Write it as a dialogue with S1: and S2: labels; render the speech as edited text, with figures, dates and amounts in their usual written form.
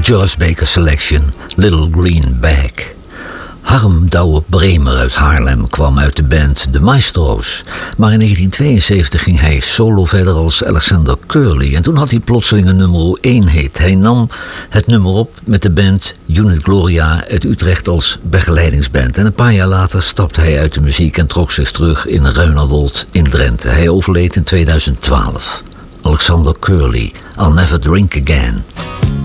S1: Joyce Baker Selection, Little Green Bag. Harm Douwe Bremer uit Haarlem kwam uit de band De Maestro's. Maar in 1972 ging hij solo verder als Alexander Curly. En toen had hij plotseling een nummer 1 hit. Hij nam het nummer op met de band Unit Gloria uit Utrecht als begeleidingsband. En een paar jaar later stapte hij uit de muziek en trok zich terug in Ruinerwold in Drenthe. Hij overleed in 2012. Alexander Curly, I'll Never Drink Again.